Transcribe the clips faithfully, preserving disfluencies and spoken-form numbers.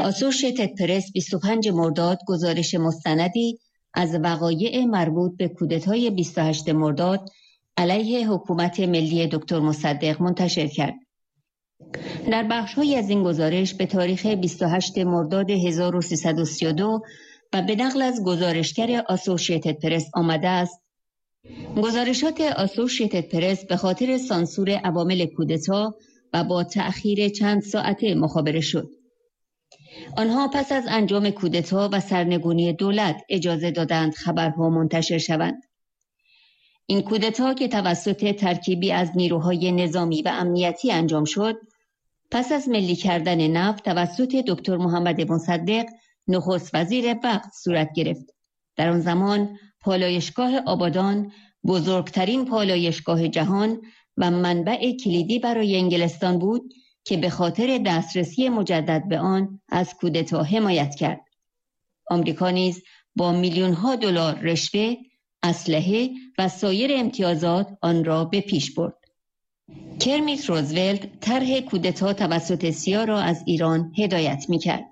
آسوشیتد پرس بیست و پنج مرداد گزارش مستندی از وقایع مربوط به کودتای بیست و هشتم مرداد علیه حکومت ملی دکتر مصدق منتشر کرد. در بخش‌هایی از این گزارش به تاریخ بیست و هشتم مرداد هزار و سیصد و سی و دو و به نقل از گزارشگر آسوشیتد پرس آمده است: گزارشات آسوشیتد پرس به خاطر سانسور عوامل کودتا و با تأخیر چند ساعته مخابره شد. آنها پس از انجام کودتا و سرنگونی دولت اجازه دادند خبرها منتشر شوند. این کودتا که توسط ترکیبی از نیروهای نظامی و امنیتی انجام شد، پس از ملی کردن نفت توسط دکتر محمد مصدق نخست وزیر وقت صورت گرفت. در آن زمان پالایشگاه آبادان بزرگترین پالایشگاه جهان و منبع کلیدی برای انگلستان بود که به خاطر دسترسی مجدد به آن از کودتا حمایت کرد. آمریکا نیز با میلیون ها دلار رشوه، اسلحه و سایر امتیازات آن را به پیش برد. کرمیت روزولت طرح کودتا توسط سیا را از ایران هدایت می‌کرد.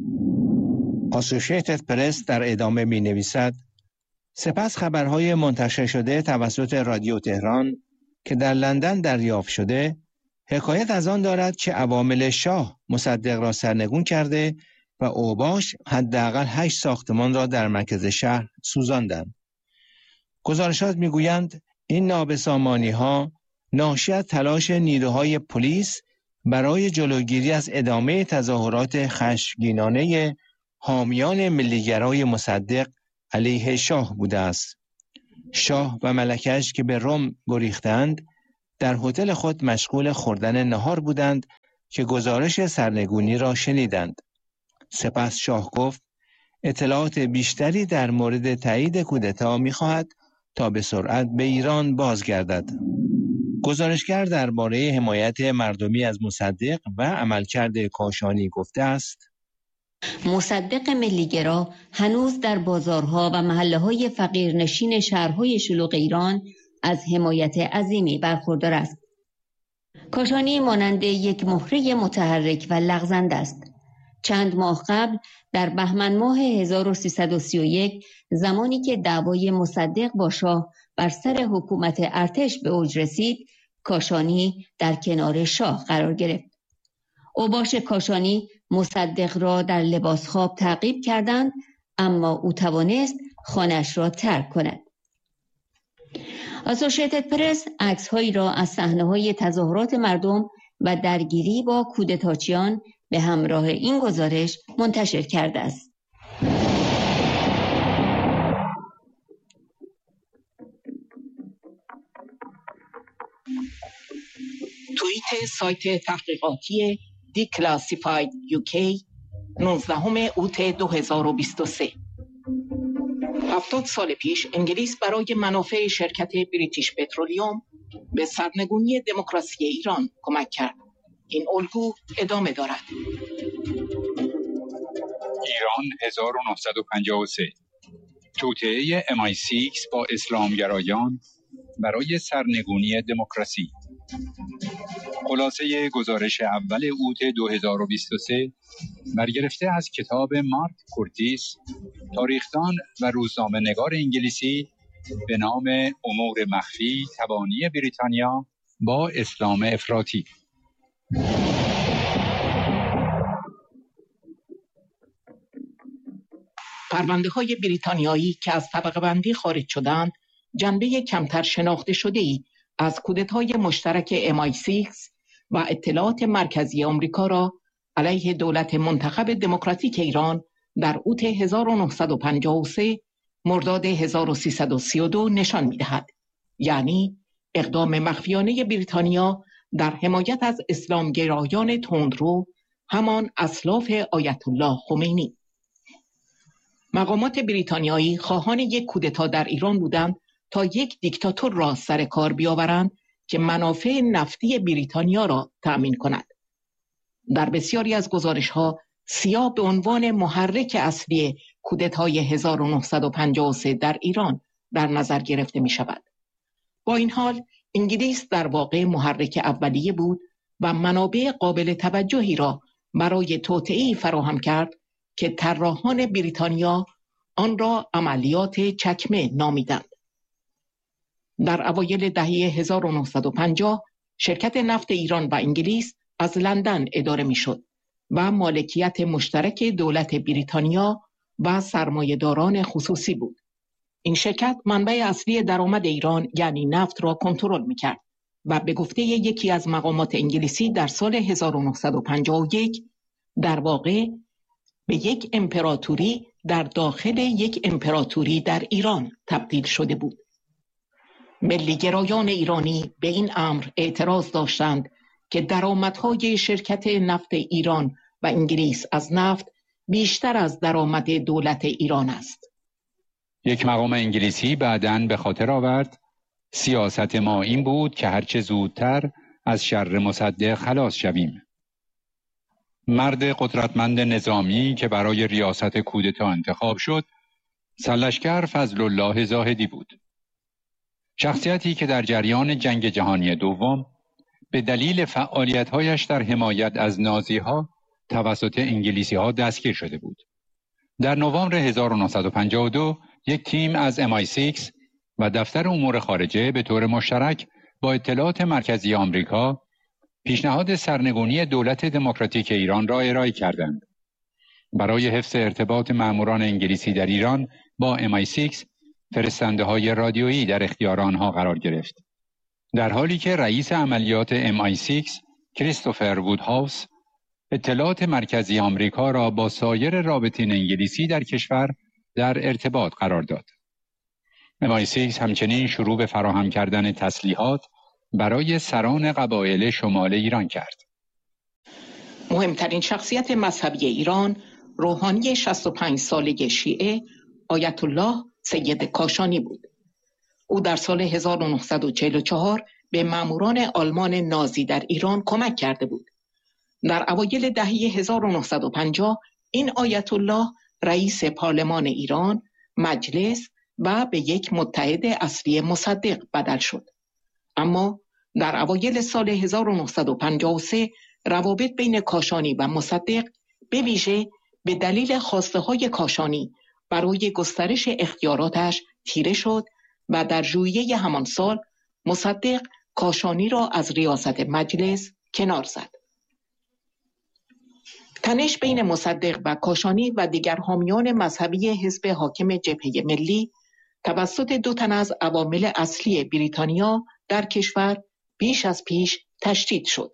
آسوشیتد پرس در ادامه می‌نویسد: سپس خبرهای منتشر شده توسط رادیو تهران که در لندن دریافت شده حکایت از آن دارد که عوامل شاه مصدق را سرنگون کرده و اوباش حداقل هشت ساختمان را در مرکز شهر سوزاندند. گزارشات میگویند این نابسامانی‌ها ناشی از تلاش نیروهای پلیس برای جلوگیری از ادامه تظاهرات خشمگینانه حامیان ملیگرای مصدق علیه شاه بوده است. شاه و ملکش که به روم گریختند در هتل خود مشغول خوردن نهار بودند که گزارش سرنگونی را شنیدند. سپس شاه گفت اطلاعات بیشتری در مورد تایید کودتا می‌خواهد تا به سرعت به ایران بازگردد. گزارشگر درباره حمایت مردمی از مصدق و عملکرد کاشانی گفته است: مصدق ملیگرا هنوز در بازارها و محله‌های فقیرنشین شهرهای شلوغ ایران از حمایت عظیمی برخوردار است. کاشانی مانند یک مهره متحرک و لغزنده است. چند ماه قبل در بهمن ماه هزار و سیصد و سی و یک زمانی که دعوای مصدق با شاه بر سر حکومت ارتش به اوج رسید، کاشانی در کنار شاه قرار گرفت. اوباش کاشانی مصدق را در لباس خواب تعقیب کردند، اما او توانست خانه‌اش را ترک کند. آسوشیتد پرس عکس‌هایی را از صحنه‌های تظاهرات مردم و درگیری با کودتاچیان به همراه این گزارش منتشر کرده است. توییت سایت تحقیقاتی دیکلاسیفاید یوکی نوزدهم اوت دو هزار و بیست و سه. هفتاد سال پیش انگلیس برای منافع شرکت بریتیش پترولیوم به سرنگونی دموکراسی ایران کمک کرد. این الگو ادامه دارد. ایران هزار و نهصد و پنجاه و سه. توطئه ام آی سیکس با اسلامگرایان برای سرنگونی دموکراسی. خلاصه گزارش اول اوت دو هزار و بیست و سه برگرفته از کتاب مارک کورتیس، تاریخدان و روزنامه‌نگار انگلیسی، به نام امور مخفی تبانی بریتانیا با اسلام افراطی. پرونده‌های بریتانیایی که از طبقه بندی خارج شدند، جنبه کمتر شناخته شده‌ای از کودتای مشترک ام آی سیکس و اطلاعات مرکزی آمریکا را علیه دولت منتخب دموکراتیک ایران در اوت هزار و نهصد و پنجاه و سه مرداد هزار و سیصد و سی و دو نشان می‌دهد. یعنی اقدام مخفیانه بریتانیا در حمایت از اسلامگرایان تندرو، همان اسلاف آیت الله خمینی. مقامات بریتانیایی خواهان یک کودتا در ایران بودند تا یک دیکتاتور را سر کار بیاورند که منافع نفتی بریتانیا را تأمین کند. در بسیاری از گزارش‌ها سیا به عنوان محرک اصلی کودتای هزار و نهصد و پنجاه و سه در ایران در نظر گرفته می شود. با این حال انگلیس در واقع محرک اولیه بود و منابع قابل توجهی را برای توطئه‌ای فراهم کرد که طراحان بریتانیا آن را عملیات چکمه نامیدند. در اوایل دهه هزار و نهصد و پنجاه شرکت نفت ایران و انگلیس از لندن اداره میشد و مالکیت مشترک دولت بریتانیا و سرمایه‌داران خصوصی بود. این شرکت منبع اصلی درآمد ایران یعنی نفت را کنترل می‌کرد و به گفته یکی از مقامات انگلیسی در سال هزار و نهصد و پنجاه و یک در واقع به یک امپراتوری در داخل یک امپراتوری در ایران تبدیل شده بود. ملی‌گرایان ایرانی به این امر اعتراض داشتند که درآمدهای شرکت نفت ایران و انگلیس از نفت بیشتر از درآمد دولت ایران است. یک مقام انگلیسی بعداً به خاطر آورد سیاست ما این بود که هرچه زودتر از شر مصدق خلاص شویم. مرد قدرتمند نظامی که برای ریاست کودتا انتخاب شد سرلشکر فضل الله زاهدی بود. شخصیتی که در جریان جنگ جهانی دوم به دلیل فعالیت‌هایش در حمایت از نازی‌ها توسط انگلیسی‌ها دستگیر شده بود. در نوامبر هزار و نهصد و پنجاه و دو یک تیم از ام آی شش و دفتر امور خارجه به طور مشترک با اطلاعات مرکزی آمریکا پیشنهاد سرنگونی دولت دموکراتیک ایران را ارائه کردند. برای حفظ ارتباط ماموران انگلیسی در ایران با ام آی شش فرستنده های رادیویی در اختیار آنها قرار گرفت. در حالی که رئیس عملیات ام آی شش کریستوفر وودهاوس اطلاعات مرکزی آمریکا را با سایر رابطین انگلیسی در کشور در ارتباط قرار داد. ام آی شش همچنین شروع به فراهم کردن تسلیحات برای سران قبایل شمال ایران کرد. مهمترین شخصیت مذهبی ایران، روحانی شصت و پنج ساله شیعه آیت الله سید کاشانی بود. او در سال هزار و نهصد و چهل و چهار به ماموران آلمان نازی در ایران کمک کرده بود. در اوایل دهه هزار و نهصد و پنجاه این آیت الله رئیس پارلمان ایران، مجلس و به یک متحد اصلی مصدق بدل شد. اما در اوایل سال هزار و نهصد و پنجاه و سه روابط بین کاشانی و مصدق به ویژه به دلیل خواسته های کاشانی برای گسترش اختیاراتش تیره شد و در ژوئیه همان سال مصدق کاشانی را از ریاست مجلس کنار زد. تنش بین مصدق و کاشانی و دیگر حامیان مذهبی حزب حاکم جبهه ملی توسط دو تن از عوامل اصلی بریتانیا در کشور بیش از پیش تشدید شد.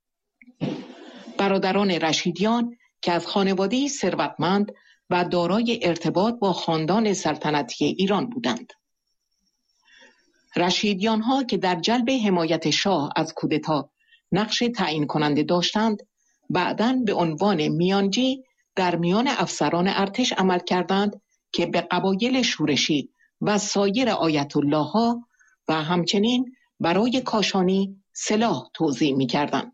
برادران رشیدیان که از خانواده‌ای ثروتمند و دارای ارتباط با خاندان سلطنتی ایران بودند. رشیدیان ها که در جلب حمایت شاه از کودتا نقش تعیین کننده داشتند، بعداً به عنوان میانجی در میان افسران ارتش عمل کردند که به قبایل شورشی و سایر آیت الله ها و همچنین برای کاشانی سلاح توزیع می کردند.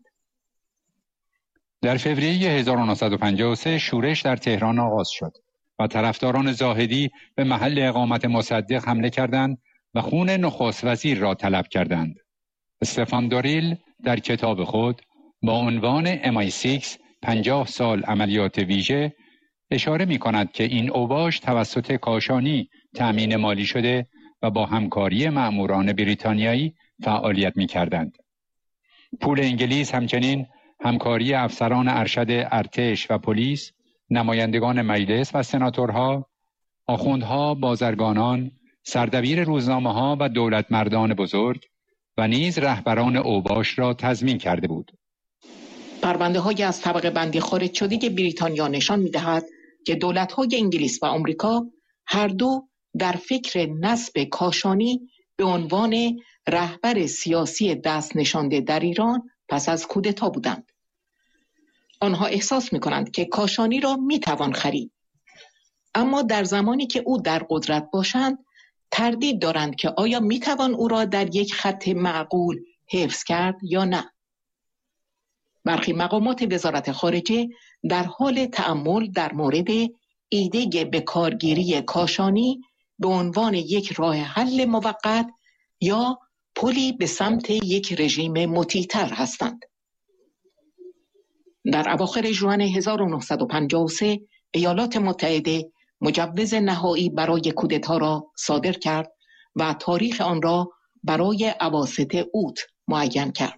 در فوریه هزار و نهصد و پنجاه و سه شورش در تهران آغاز شد و طرفداران زاهدی به محل اقامت مصدق حمله کردند و خون نخست وزیر را طلب کردند. استفان دوریل در کتاب خود با عنوان ام آی شش پنجاه سال عملیات ویژه اشاره می کند که این اوباش توسط کاشانی تأمین مالی شده و با همکاری مأموران بریتانیایی فعالیت می کردند. پول انگلیس همچنین همکاری افسران ارشد ارتش و پلیس، نمایندگان مجلس و سناتورها، آخوندها، بازرگانان، سردبیر روزنامه‌ها و دولت مردان بزرگ و نیز رهبران اوباش را تضمین کرده بود. پرونده های از طبقه بندی خارج شده بریتانیا نشان می دهد که دولت های انگلیس و آمریکا هر دو در فکر نصب کاشانی به عنوان رهبر سیاسی دست نشانده در ایران پس از کودتا بودند. آنها احساس می کنند که کاشانی را می توان خرید. اما در زمانی که او در قدرت باشند تردید دارند که آیا می توان او را در یک خط معقول حفظ کرد یا نه. برخی مقامات وزارت خارجه در حال تأمل در مورد ایده به کارگیری کاشانی به عنوان یک راه حل موقت یا پلی به سمت یک رژیم مطیع‌تر هستند. در اواخر ژوئن هزار و نهصد و پنجاه و سه ایالات متحده مجوز نهایی برای کودتا را صادر کرد و تاریخ آن را برای اواسط اوت معین کرد.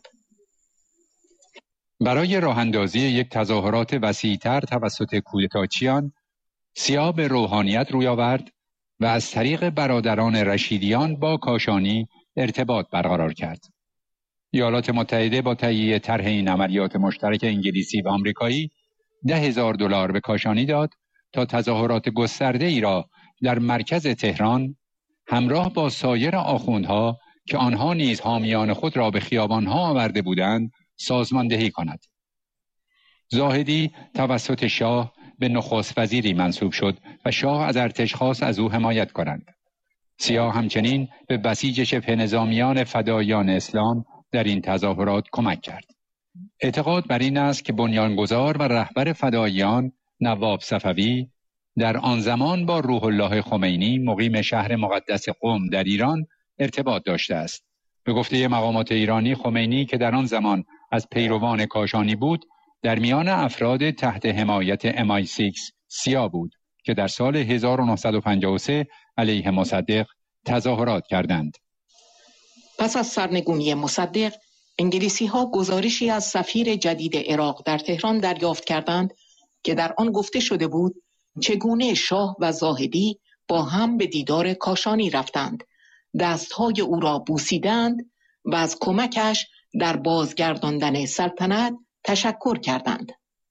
برای راه اندازی یک تظاهرات وسیع‌تر توسط کودتاچیان، سیا به روحانیت روی آورد و از طریق برادران رشیدیان با کاشانی ارتباط برقرار کرد. ایالات متحده با تهیه طرح این عملیات مشترک انگلیسی و آمریکایی ده هزار دلار به کاشانی داد تا تظاهرات گسترده ای را در مرکز تهران همراه با سایر آخوندها که آنها نیز حامیان خود را به خیابانها آورده بودند سازماندهی کند. زاهدی توسط شاه به نخست وزیری منصوب شد و شاه از ارتش خواست از او حمایت کنند. سیا همچنین به بسیج شبه نظامیان فداییان اسلام در این تظاهرات کمک کرد. اعتقاد بر این است که بنیانگذار و رهبر فداییان نواب صفوی در آن زمان با روح الله خمینی مقیم شهر مقدس قم در ایران ارتباط داشته است. به گفته مقامات ایرانی، خمینی که در آن زمان از پیروان کاشانی بود، در میان افراد تحت حمایت ام آی شش سیا بود که در سال هزار و نهصد و پنجاه و سه علیه مصدق تظاهرات کردند. پس از سرنگونی مصدق، انگلیسی ها گزارشی از سفیر جدید عراق در تهران دریافت کردند که در آن گفته شده بود چگونه شاه و زاهدی با هم به دیدار کاشانی رفتند، دستهای او را بوسیدند و از کمکش در بازگرداندن سلطنت تشکر کردند.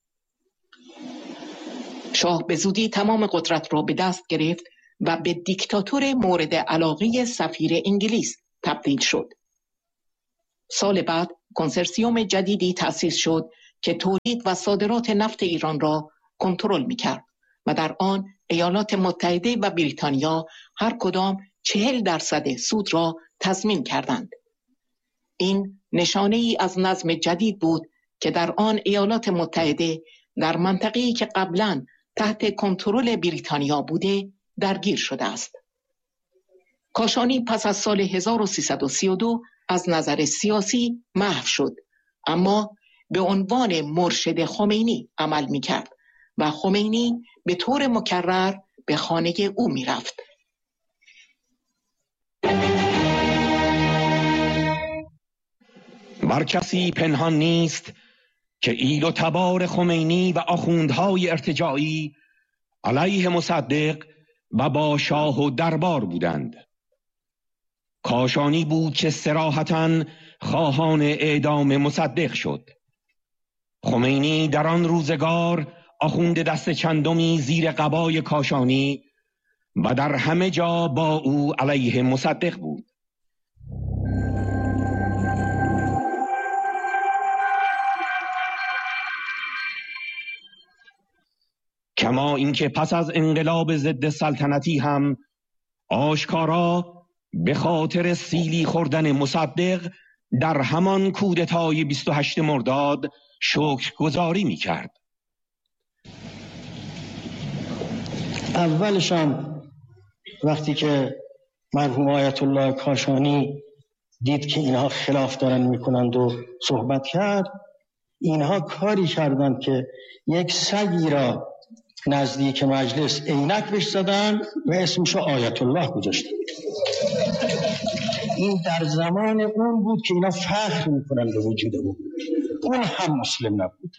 شاه به زودی تمام قدرت را به دست گرفت و به دیکتاتور مورد علاقه سفیر انگلیس تبدیل شد. سال بعد کنسرسیوم جدیدی تأسیس شد که تولید و صادرات نفت ایران را کنترل می‌کرد و در آن ایالات متحده و بریتانیا هر کدام چهل درصد سود را تضمین کردند. این نشانه ای از نظم جدید بود که در آن ایالات متحده در منطقه‌ای که قبلاً تحت کنترل بریتانیا بوده درگیر شده است. کاشانی پس از سال هزار و سیصد و سی و دو از نظر سیاسی محو شد، اما به عنوان مرشد خمینی عمل می‌کرد و خمینی به طور مکرر به خانه او می‌رفت. بر کسی پنهان نیست که ایل و تبار خمینی و آخوندهای ارتجاعی علیه مصدق و با شاه و دربار بودند. کاشانی بود که صراحتاً خواهان اعدام مصدق شد. خمینی در آن روزگار آخوند دست چندمی زیر قبای کاشانی و در همه جا با او علیه مصدق بود. کما اینکه پس از انقلاب ضد سلطنتی هم آشکارا به خاطر سیلی خوردن مصدق در همان کودتای بیست و هشتم مرداد شکرگزاری می کرد. اولشان وقتی که مرحوم آیت الله کاشانی دید که اینها خلاف دارن میکنند و صحبت کرد، اینها کاری کردند که یک سگی را نزدیک مجلس عینک بهش زدن و اسمشو آیت الله گذاشتن. این در زمان اون بود که اینا فخر میکنن به وجود اون. اون هم مسلم نبود.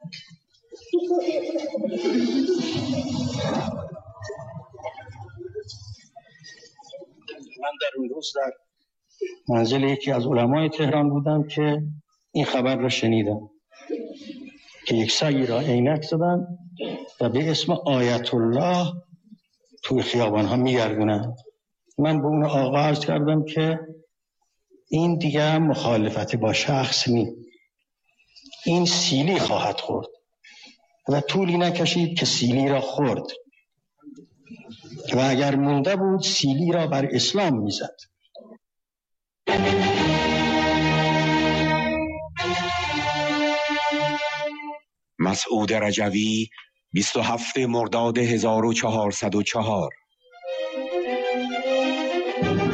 من در اون روز در منزل یکی از علمای تهران بودم که این خبر را شنیدم که یک سگی را عینک زدن و به اسم آیت الله توی خیابان ها میگردونن. من به اون آقا عرض کردم که این دیگه مخالفت با شخص نی، این سیلی خواهد خورد و طولی نکشید که سیلی را خورد و اگر مونده بود سیلی را بر اسلام میزد. مسعود رجوی بیست و هفتم مرداد هزار و چهارصد و چهار.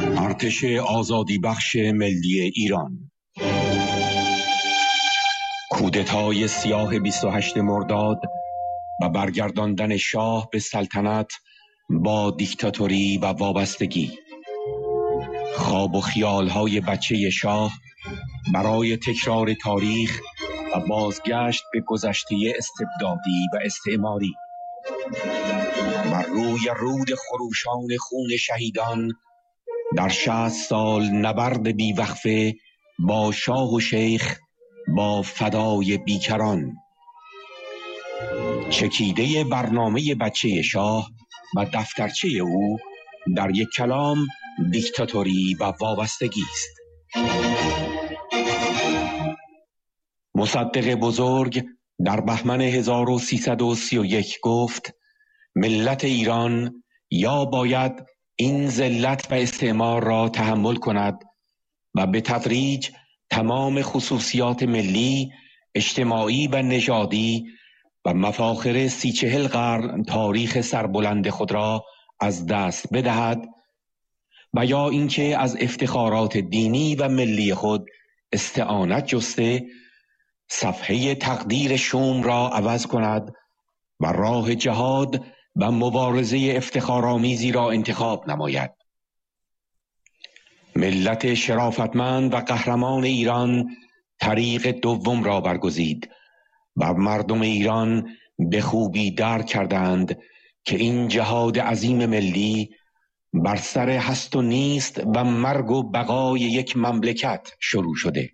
ارتش آزادی بخش ملی ایران. کودتای سیاه بیست و هشتم مرداد و برگرداندن شاه به سلطنت با دیکتاتوری و وابستگی. خواب و خیالهای بچه شاه برای تکرار تاریخ و بازگشت به گذشته استبدادی و استعماری. بر روی رود خروشان خون شهیدان در شصت سال نبرد بیوقفه با شاه و شیخ، با فدای بیکران. چکیده برنامه بچه شاه و دفترچه او در یک کلام دیکتاتوری و وابستگی است. مصدق بزرگ در بهمن هزار و سیصد و سی و یک گفت: ملت ایران یا باید این ذلت و استعمار را تحمل کند و به تدریج تمام خصوصیات ملی، اجتماعی و نژادی و مفاخر سی چهل قرن تاریخ سربلند خود را از دست بدهد، و یا اینکه از افتخارات دینی و ملی خود استعانت جسته صفحه تقدیر شوم را عوض کند و راه جهاد و مبارزه افتخارآمیزی را انتخاب نماید. ملت شرافتمند و قهرمان ایران طریق دوم را برگزید و مردم ایران به خوبی درک کردند که این جهاد عظیم ملی بر سر هست و نیست و مرگ و بقای یک مملکت شروع شده.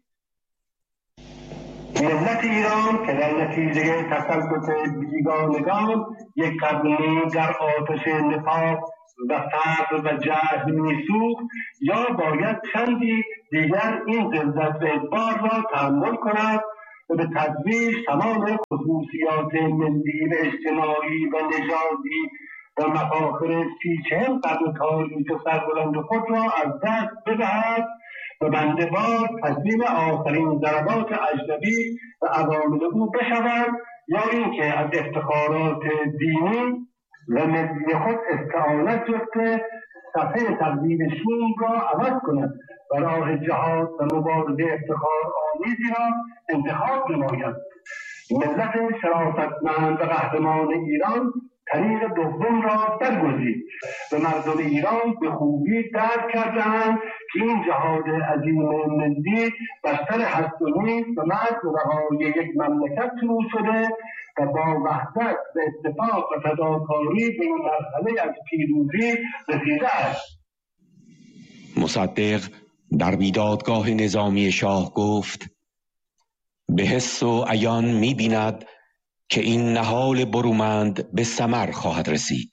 ملت ایران که در نتیجه تسلط بیگانگان یک قرن در آتش نفاق و فقر و جهل میسوخت، یا باید چندی دیگر این ذلت و اجبار را تحمل کند و به تدریج تمام خصوصیات ملی و اجتماعی و نژادی و مفاخر سی چهل قرن تاریخ سربلند خود را از دست بدهد و بنده بار تسلیم آخرین ضربات اجنبی و عوامل او بشود، یا اینکه از افتخارات دینی و ملی خود استعانت جسته صفحه تقدیر شوم را عوض کند و راه جهاد و مبارزه افتخار آمیزی را انتخاب نماید. ملت شرافتمند و قهرمان ایران طریق دوم را برگزید و مردم ایران به خوبی درک کردند که این جهاد عظیم ملی بر سر هست و نیست و مرگ و بقای یک مملکت شروع شده و با وحدت و اتفاق و فداکاری به این مرحله از پیروزی رسیده است. مصدق در بیدادگاه نظامی شاه گفت: به حس و عیان می بیند که این نهال برومند به ثمر خواهد رسید.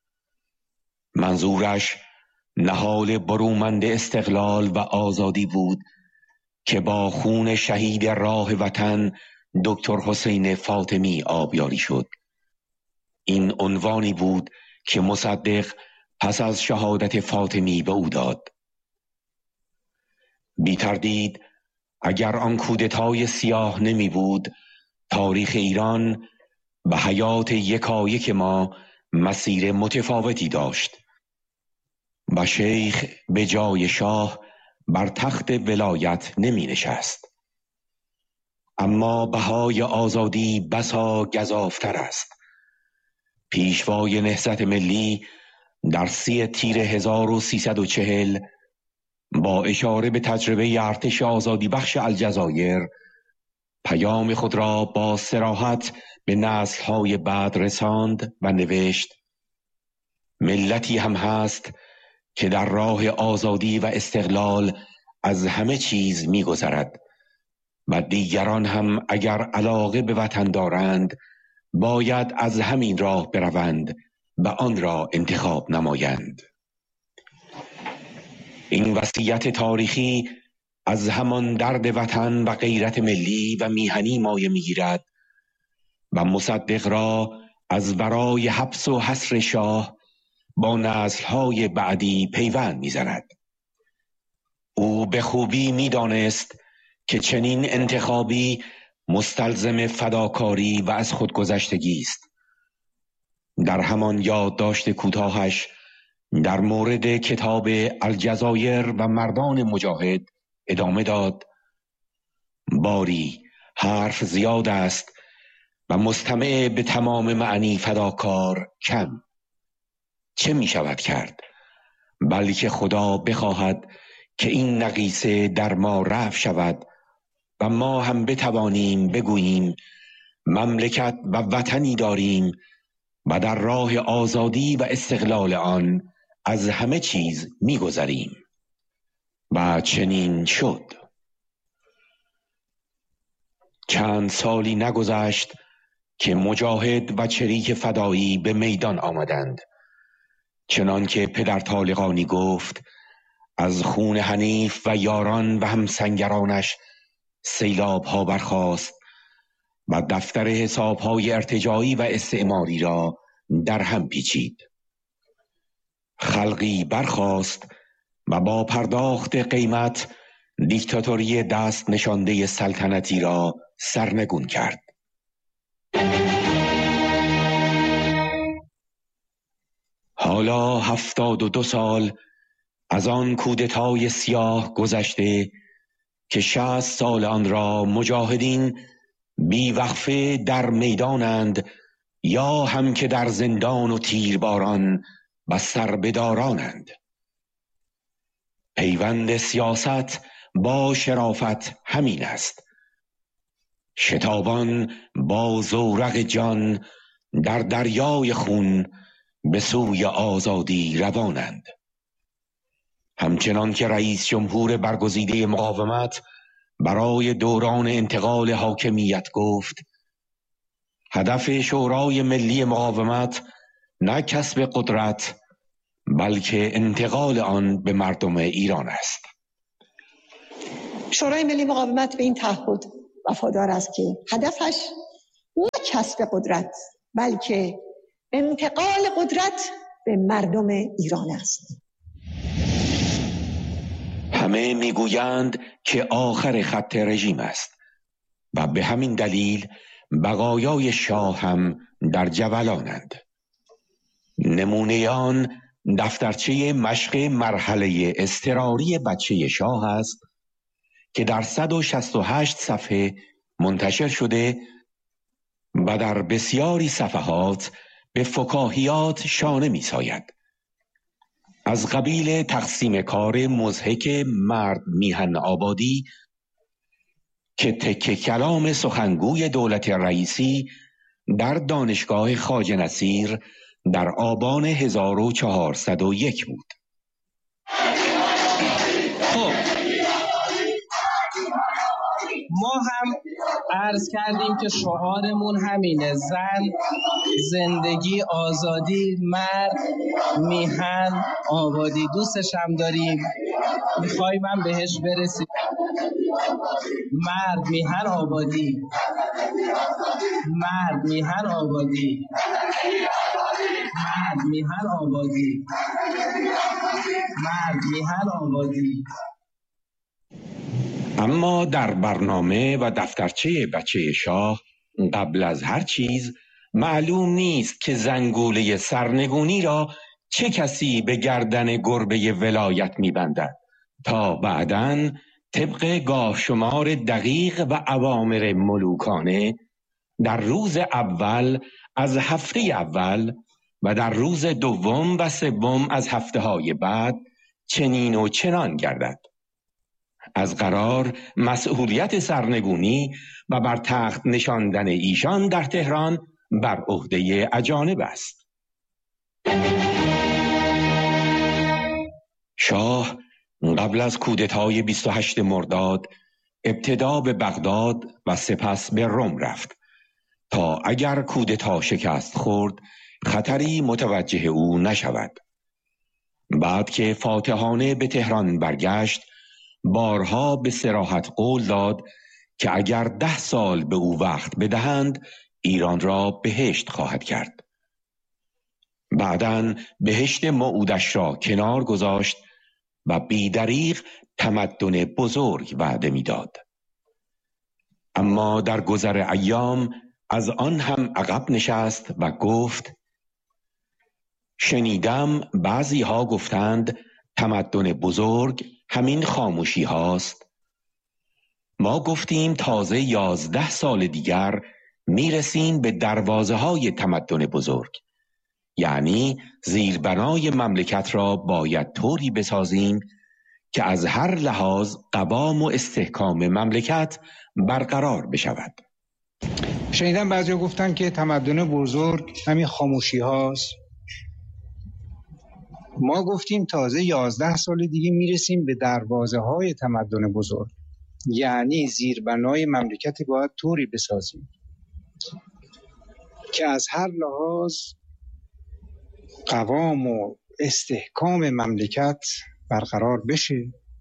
منظورش نهال برومند استقلال و آزادی بود که با خون شهید راه وطن دکتر حسین فاطمی آبیاری شد. این عنوانی بود که مصدق پس از شهادت فاطمی به او داد. بی تردید اگر آن کودتای سیاه نمی بود، تاریخ ایران و حیات یکایک ما مسیر متفاوتی داشت و شیخ به جای شاه بر تخت ولایت نمی نشست. اما بهای آزادی بسا گزافتر است. پیشوای نهضت ملی در سی تیر هزار و سیصد و چهل با اشاره به تجربه ارتش آزادی بخش الجزایر پیام خود را با صراحت به نسل‌های بعد رساند و نوشت: ملتی هم هست که در راه آزادی و استقلال از همه چیز می‌گذرد و دیگران هم اگر علاقه به وطن دارند باید از همین راه بروند و آن را انتخاب نمایند. این وصیت تاریخی از همان درد وطن و غیرت ملی و میهنی مایه میگیرد و مصدق را از برای حبس و حصر شاه با نسل‌های بعدی پیوند می‌زند. او به خوبی می‌دانست که چنین انتخابی مستلزم فداکاری و از خودگذشتگی است. در همان یادداشت کوتاهش در مورد کتاب الجزایر و مردان مجاهد ادامه داد: باری حرف زیاد است و مستمع به تمام معنی فداکار کم. چه می شود کرد؟ بلکه خدا بخواهد که این نقیصه در ما رفع شود و ما هم بتوانیم بگوییم مملکت و وطنی داریم و در راه آزادی و استقلال آن از همه چیز می‌گذریم. و چنین شد. چند سالی نگذشت که مجاهد و چریک فدایی به میدان آمدند. چنان که پدر طالقانی گفت از خون حنیف و یاران و همسنگرانش سیلاب ها برخاست و دفتر حساب های ارتجاعی و استعماری را در هم پیچید. خلقی برخاست و با پرداخت قیمت دیکتاتوری دست نشانده سلطنتی را سرنگون کرد. حالا هفتاد و دو سال از آن کودتای سیاه گذشته که شصت سال آن را مجاهدین بی وقفه در میدانند یا هم که در زندان و تیرباران و سربدارانند. پیوند سیاست با شرافت همین است. شتابان با زورق جان در دریای خون به سوی آزادی روانند. همچنان که رئیس جمهور برگزیده مقاومت برای دوران انتقال حاکمیت گفت هدف شورای ملی مقاومت نه کسب قدرت بلکه انتقال آن به مردم ایران است. شورای ملی مقاومت به این تعهد وفادار است که هدفش نه کسب قدرت بلکه انتقال قدرت به مردم ایران است. همه میگویند که آخر خط رژیم است و به همین دلیل بقایای شاه هم در جولانند. نمونه آن دفترچه مشق مرحله اضطراری بچه شاه است که در صد و شصت و هشت صفحه منتشر شده و در بسیاری صفحات به فکاهیات شانه می ساید. از قبیل تقسیم کار مضحک مرد میهن آبادی که تکه کلام سخنگوی دولت رئیسی در دانشگاه خواجه نصیر در آبان هزار و چهارصد و یک بود. خب ما هم عرض کردیم که شعارمون همینه: زن، زندگی، آزادی، مرد، میهن، آبادی. دوستش هم داریم، میخوایم هم بهش برسیم. مرد، میهن، آبادی. مرد، میهن، آبادی. مرد، میهن، آبادی. مرد، میهن، آبادی. اما در برنامه و دفترچه بچه شاه قبل از هر چیز معلوم نیست که زنگوله سرنگونی را چه کسی به گردن گربه ولایت می‌بندد تا بعداً طبق گاه شمار دقیق و اوامر ملوکانه در روز اول از هفته اول و در روز دوم و سوم از هفته های بعد چنین و چنان گردد. از قرار مسئولیت سرنگونی و بر تخت نشاندن ایشان در تهران بر عهده اجانب است. شاه قبل از کودتای بیست و هشتم مرداد ابتدا به بغداد و سپس به روم رفت تا اگر کودتا شکست خورد خطری متوجه او نشود. بعد که فاتحانه به تهران برگشت بارها به صراحت قول داد که اگر ده سال به او وقت بدهند ایران را بهشت خواهد کرد. بعداً بهشت موعودش را کنار گذاشت و بیدریغ تمدن بزرگ وعده میداد. اما در گذر ایام از آن هم عقب نشست و گفت شنیدم بعضی ها گفتند تمدن بزرگ همین خاموشی هاست. ما گفتیم تازه یازده سال دیگر میرسیم به دروازه های تمدن بزرگ، یعنی زیربنای مملکت را باید طوری بسازیم که از هر لحاظ قوام و استحکام مملکت برقرار بشود. شنیدم بعضیا گفتن که تمدن بزرگ همین خاموشی هاست. ما گفتیم تازه یازده سال دیگه میرسیم به دروازه های تمدن بزرگ، یعنی زیربنای مملکتی باید طوری بسازیم که از هر لحاظ قوام و استحکام مملکت برقرار بشه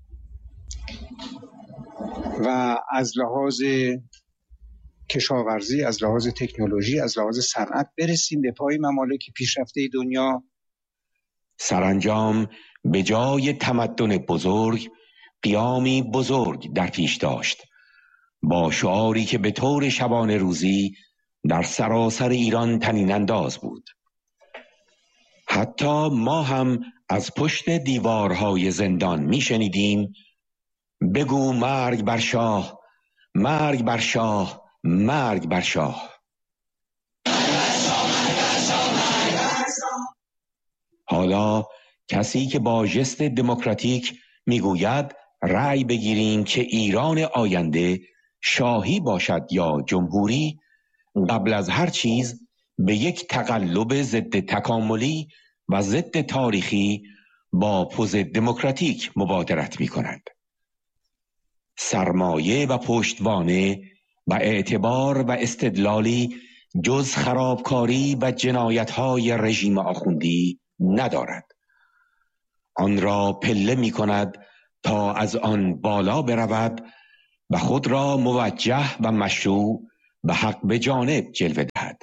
و از لحاظ کشاورزی، از لحاظ تکنولوژی، از لحاظ صنعت برسیم به پای ممالک پیشرفته دنیا. سرانجام به جای تمدن بزرگ قیامی بزرگ در پیش داشت، با شعاری که به طور شبانه روزی در سراسر ایران طنین انداز بود. حتی ما هم از پشت دیوارهای زندان می شنیدیم: بگو مرگ بر شاه، مرگ بر شاه، مرگ بر شاه. حالا کسی که با ژست دموکراتیک میگوید رأی بگیریم که ایران آینده شاهی باشد یا جمهوری، قبل از هر چیز به یک تقلب ضد تکاملی و ضد تاریخی با پوز دموکراتیک مبادرت می کند. سرمایه و پشتوانه و اعتبار و استدلالی جز خرابکاری و جنایت‌های رژیم آخوندی ندارد. آن را پله می کند تا از آن بالا برود و خود را موجه و مشروع و حق به جانب جلوه دهد.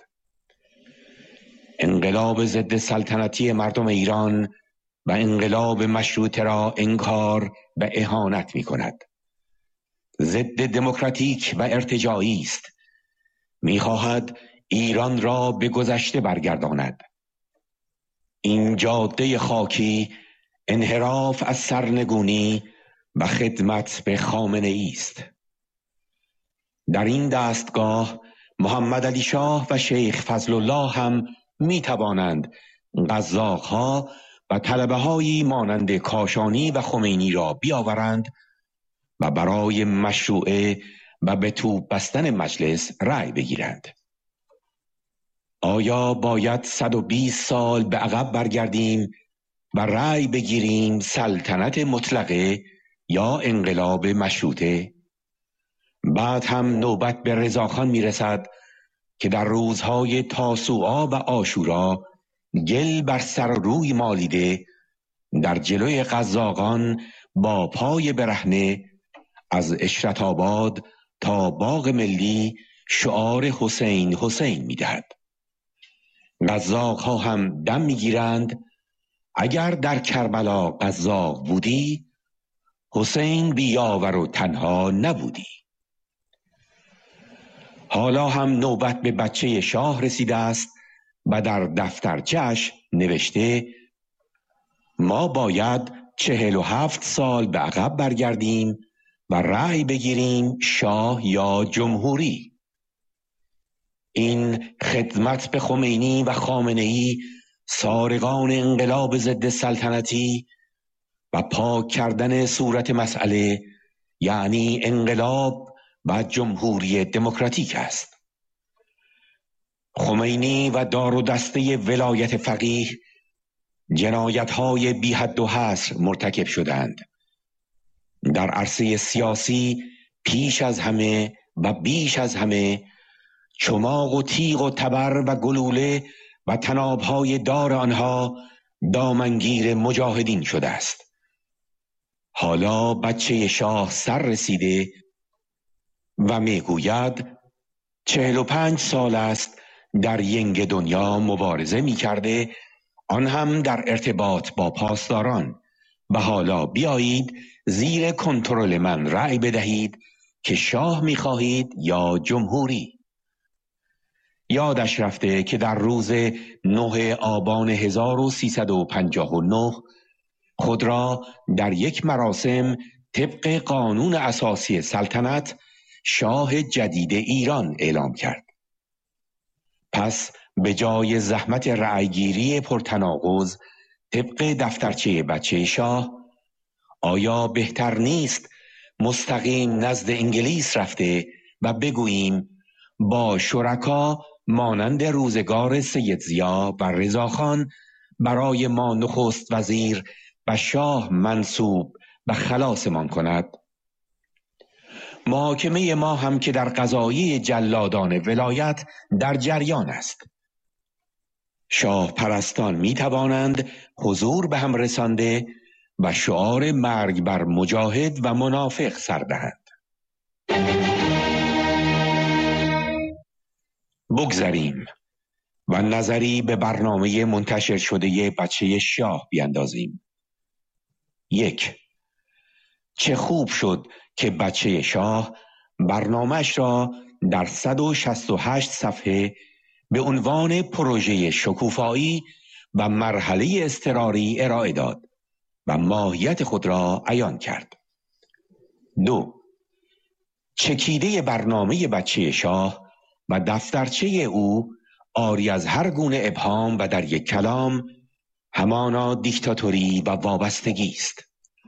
انقلاب ضد سلطنتی مردم ایران و انقلاب مشروطه را انکار و اهانت می کند. ضد دموکراتیک و ارتجاعی است. می خواهد ایران را به گذشته برگرداند. این جاده خاکی انحراف از سرنگونی و خدمت به خامنه ای است. در این دستگاه محمد علی شاه و شیخ فضل الله هم می توانند قزاق‌ها و طلبه‌هایی مانند کاشانی و خمینی را بیاورند و برای مشروعه و به توپ بستن مجلس رأی بگیرند. آیا باید صد و بیست سال به عقب برگردیم و رأی بگیریم سلطنت مطلقه یا انقلاب مشروطه؟ بعد هم نوبت به رضاخان می رسد که در روزهای تاسوعا و عاشورا گل بر سر و روی مالیده در جلوی قزاقان با پای برهنه از عشرت آباد تا باغ ملی شعار حسین حسین می دهد. قزاق ها هم دم می گیرند: اگر در کربلا قزاق بودی، حسین بیاور و تنها نبودی. حالا هم نوبت به بچه شاه رسیده است و در دفترچه‌اش نوشته: ما باید چهل و هفت سال به عقب برگردیم و رأی بگیریم شاه یا جمهوری. این خدمت به خمینی و خامنه‌ای، سارقان انقلاب ضد سلطنتی، و پاک کردن صورت مسئله، یعنی انقلاب و جمهوری دموکراتیک است. خمینی و دار و دسته ولایت فقیه جنایت‌های بی حد و حصر مرتکب شدند. در عرصه سیاسی پیش از همه و بیش از همه چماق و تیغ و تبر و گلوله و تنابهای دار آنها دامنگیر مجاهدین شده است. حالا بچه شاه سر رسیده و میگوید چهل و پنج سال است در ینگ دنیا مبارزه می کرده، آن هم در ارتباط با پاسداران، و حالا بیایید زیر کنترل من رأی بدهید که شاه می خواهید یا جمهوری. یادش رفته که در روز نه آبان هزار و سیصد و پنجاه و نه خود را در یک مراسم طبق قانون اساسی سلطنت شاه جدید ایران اعلام کرد. پس به جای زحمت رأیگیری پرتناقض طبق دفترچه بچه شاه، آیا بهتر نیست مستقیم نزد انگلیس رفته و بگوییم با شرکا مانند روزگار سید ضیا و رضاخان برای ما نخست وزیر و شاه منصوب و خلاصمان کند؟ محاکمه ما هم که در قضایی جلادان ولایت در جریان است. شاه پرستان می توانند حضور به هم رسانده و شعار مرگ بر مجاهد و منافق سر دهند. بگذریم و نظری به برنامه منتشر شده بچه شاه بیندازیم. یک، چه خوب شد که بچه شاه برنامه‌اش را در صد و شصت و هشت صفحه به عنوان پروژه شکوفایی و مرحله اضطراری ارائه داد و ماهیت خود را عیان کرد. دو، چکیده برنامه بچه شاه و دفترچه او آری از هر گونه ابهام و در یک کلام همانا دیکتاتوری و وابستگی است.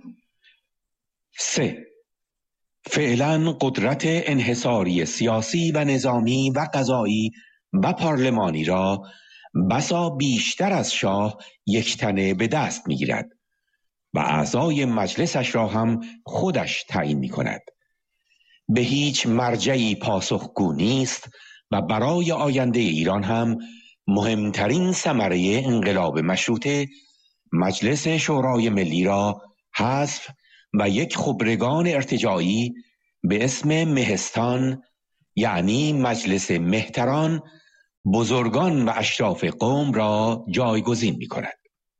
سه، فعلا قدرت انحصاری سیاسی و نظامی و قضایی و پارلمانی را بسا بیشتر از شاه یکتنه به دست می گیرد و اعضای مجلسش را هم خودش تعیین می کند. به هیچ مرجعی پاسخگو نیست و برای آینده ایران هم مهمترین ثمره انقلاب مشروطه مجلس شورای ملی را حذف و یک خبرگان ارتجاعی به اسم مهستان، یعنی مجلس مهتران، بزرگان و اشراف قوم را جایگزین می کند.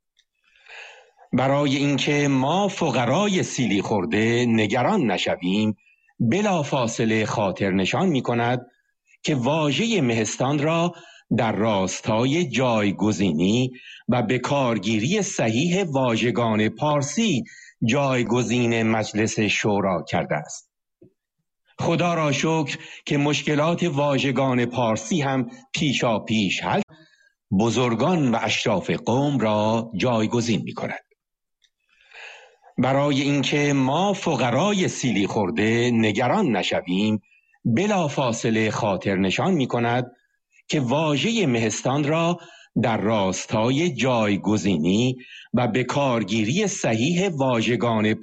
برای اینکه ما فقرای سیلی خورده نگران نشویم، بلا فاصله خاطر نشان می کند که واژه مهستان را در راستای جایگزینی و به کارگیری صحیح واژگان پارسی جایگزین مجلس شورا کرده است. خدا را شکر که مشکلات واژگان پارسی هم پیشا پیش حل، بزرگان و اشراف قوم را جایگزین می کند. برای اینکه ما فقرای سیلی خورده نگران نشویم، بلا فاصله خاطر نشان می کند که واژه مهستان را در راستای جایگزینی و به کارگیری صحیح واژگان